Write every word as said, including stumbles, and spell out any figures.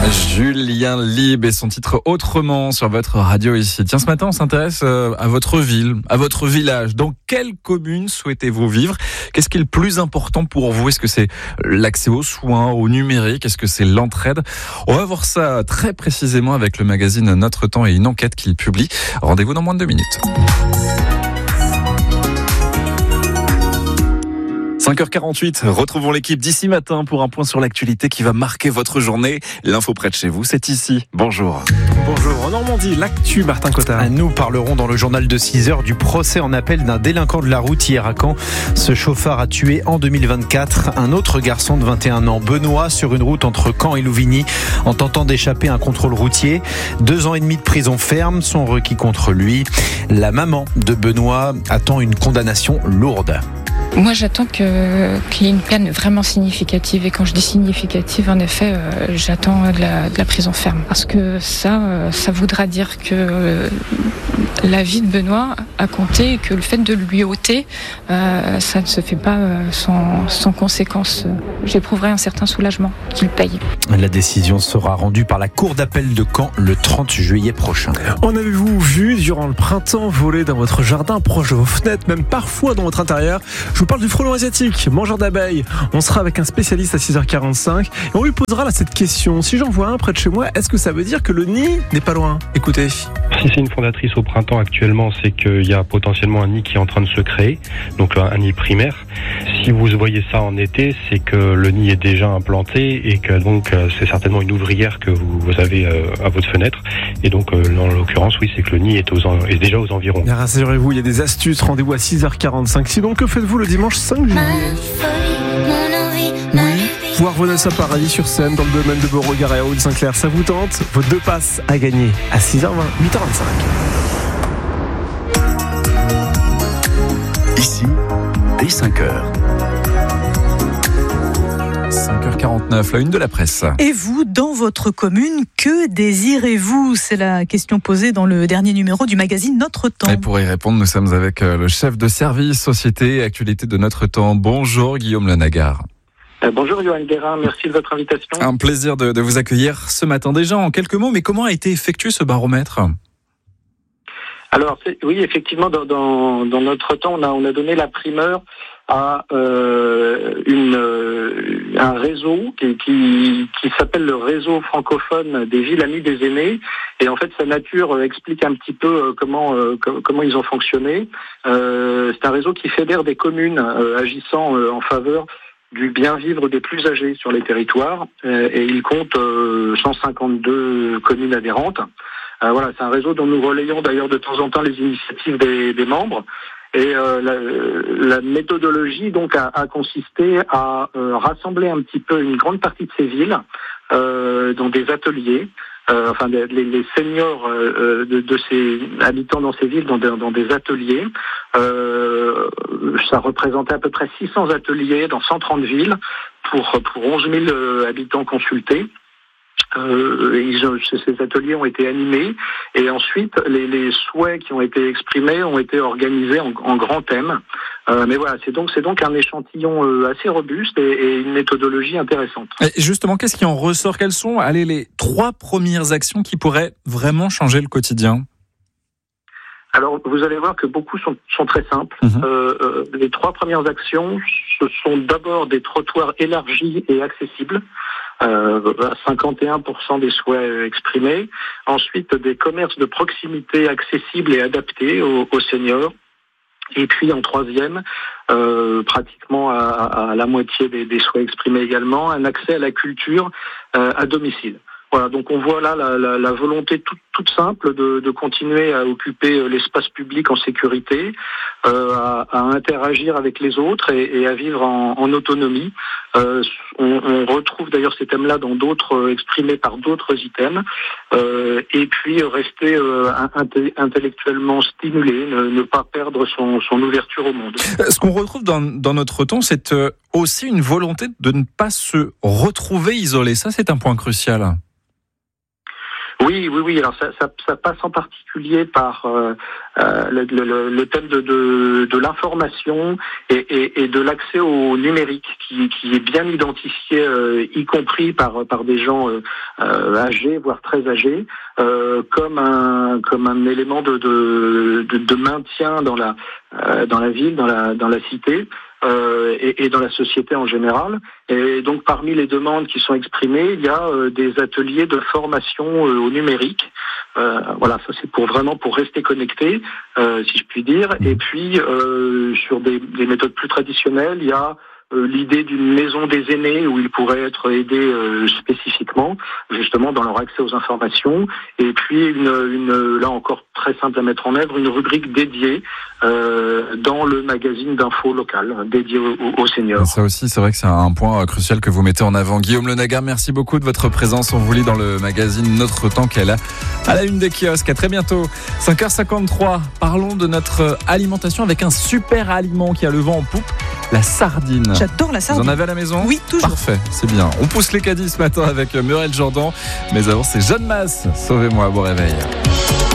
Julien Lieb et son titre Autrement sur votre radio ici. Tiens, ce matin, on s'intéresse à votre ville, à votre village. Dans quelle commune souhaitez-vous vivre ? Qu'est-ce qui est le plus important pour vous ? Est-ce que c'est l'accès aux soins, au numérique ? Est-ce que c'est l'entraide ? On va voir ça très précisément avec le magazine Notre Temps et une enquête qu'il publie. Rendez-vous dans moins de deux minutes. cinq heures quarante-huit, retrouvons l'équipe d'ici matin pour un point sur l'actualité qui va marquer votre journée. L'info près de chez vous, c'est ici. Bonjour. Bonjour. En Normandie, l'actu, Martin Cottard. Nous parlerons dans le journal de six heures du procès en appel d'un délinquant de la route hier à Caen. Ce chauffard a tué en deux mille vingt-quatre un autre garçon de vingt et un ans, Benoît, sur une route entre Caen et Louvigny, en tentant d'échapper à un contrôle routier. Deux ans et demi de prison ferme sont requis contre lui. La maman de Benoît attend une condamnation lourde. Moi, j'attends que, qu'il y ait une peine vraiment significative. Et quand je dis significative, en effet, euh, j'attends de la, de la prison ferme. Parce que ça, euh, ça voudra dire que euh, la vie de Benoît a compté et que le fait de lui ôter, euh, ça ne se fait pas euh, sans, sans conséquence. J'éprouverai un certain soulagement qu'il paye. La décision sera rendue par la Cour d'appel de Caen le trente juillet prochain. En avez-vous vu durant le printemps voler dans votre jardin, proche de vos fenêtres, même parfois dans votre intérieur ? Je vous parle du frelon asiatique, mangeur d'abeilles. On sera avec un spécialiste à six heures quarante-cinq et on lui posera là cette question. Si j'en vois un près de chez moi, est-ce que ça veut dire que le nid n'est pas loin ? Écoutez. Si c'est une fondatrice au printemps actuellement, c'est qu'il y a potentiellement un nid qui est en train de se créer, donc un nid primaire. Si vous voyez ça en été, c'est que le nid est déjà implanté et que donc c'est certainement une ouvrière que vous avez à votre fenêtre. Et donc en l'occurrence, oui, c'est que le nid est, aux, est déjà aux environs. Rassurez-vous, il y a des astuces. Rendez-vous à six heures quarante-cinq. Sinon, que faites-vous le dimanche cinq juillet ? Voir Vanessa Paradis sur scène dans le domaine de Beauregard et à Haute-Saint-Clair, ça vous tente ? Vos deux passes à gagner à six heures vingt, huit heures vingt-cinq. Ici, dès cinq heures. cinq heures quarante-neuf, la une de la presse. Et vous, dans votre commune, que désirez-vous ? C'est la question posée dans le dernier numéro du magazine Notre Temps. Et pour y répondre, nous sommes avec le chef de service Société et Actualité de Notre Temps. Bonjour Guillaume Lenagar. Euh, bonjour Johan Guérin, merci de votre invitation. Un plaisir de, de vous accueillir ce matin. Déjà, en quelques mots, mais comment a été effectué ce baromètre ? Alors c'est, oui, effectivement, dans, dans, dans Notre Temps, on a, on a donné la primeur à euh, une, euh, un réseau qui, qui, qui s'appelle le réseau francophone des villes amies des aînés. Et en fait, sa nature explique un petit peu euh, comment euh, comment ils ont fonctionné. Euh, c'est un réseau qui fédère des communes euh, agissant euh, en faveur du bien vivre des plus âgés sur les territoires. Euh, et il compte euh, cent cinquante-deux communes adhérentes. Euh, voilà, c'est un réseau dont nous relayons d'ailleurs de temps en temps les initiatives des, des membres. Et euh, la, la méthodologie donc a, a consisté à euh, rassembler un petit peu une grande partie de ces villes euh, dans des ateliers, euh, enfin les, les seniors euh, de, de ces habitants dans ces villes dans, de, dans des ateliers. Euh, ça représentait à peu près six cents ateliers dans cent trente villes pour pour onze mille euh, habitants consultés. Euh, ils ont, ces ateliers ont été animés et ensuite les, les souhaits qui ont été exprimés ont été organisés en, en grands thèmes. Euh, mais voilà, c'est donc c'est donc un échantillon euh, assez robuste et, et une méthodologie intéressante. Et justement, qu'est-ce qui en ressort ? Quelles sont, allez, les trois premières actions qui pourraient vraiment changer le quotidien ? Alors, vous allez voir que beaucoup sont, sont très simples. Mmh. Euh, euh, les trois premières actions, ce sont d'abord des trottoirs élargis et accessibles. Euh, à cinquante et un pour cent des souhaits exprimés. Ensuite, des commerces de proximité accessibles et adaptés aux, aux seniors. Et puis, en troisième, euh, pratiquement à, à la moitié des, des souhaits exprimés également, un accès à la culture euh, à domicile. Voilà, donc on voit là la, la, la volonté toute, toute simple de, de continuer à occuper l'espace public en sécurité, euh, à, à interagir avec les autres et, et à vivre en, en autonomie. Euh, on, on retrouve d'ailleurs ces thèmes-là dans d'autres, euh, exprimés par d'autres items. Euh, et puis rester euh, inté- intellectuellement stimulé, ne, ne pas perdre son, son ouverture au monde. Ce qu'on retrouve dans, dans Notre Temps, c'est aussi une volonté de ne pas se retrouver isolé. Ça, c'est un point crucial. Oui, oui, oui. Alors ça, ça, ça passe en particulier par euh, euh, le, le, le thème de, de, de l'information et, et, et de l'accès au numérique, qui, qui est bien identifié, euh, y compris par par des gens euh, euh, âgés, voire très âgés, euh, comme un comme un élément de de, de, de maintien dans la euh, dans la ville, dans la dans la cité. Euh, et, et dans la société en général. Et donc parmi les demandes qui sont exprimées, il y a euh, des ateliers de formation euh, au numérique. Euh, voilà, ça c'est pour vraiment pour rester connecté, euh, si je puis dire. Et puis euh, sur des, des méthodes plus traditionnelles, il y a euh, l'idée d'une maison des aînés où ils pourraient être aidés euh, spécifiquement, justement dans leur accès aux informations. Et puis une, une là encore très simple à mettre en œuvre, une rubrique dédiée euh, dans le magazine d'info local, dédié aux, aux seniors. Ça aussi, c'est vrai que c'est un point crucial que vous mettez en avant. Guillaume Lenagar, merci beaucoup de votre présence. On vous lit dans le magazine Notre Temps qu'elle a à la une des kiosques. À très bientôt. cinq heures cinquante-trois. Parlons de notre alimentation avec un super aliment qui a le vent en poupe, la sardine. J'adore la sardine. Vous en avez à la maison ? Oui, toujours. Parfait, c'est bien. On pousse les caddies ce matin avec Muriel Jourdan. Mais avant, c'est Jeanne Masse. Sauvez-moi, bon réveil.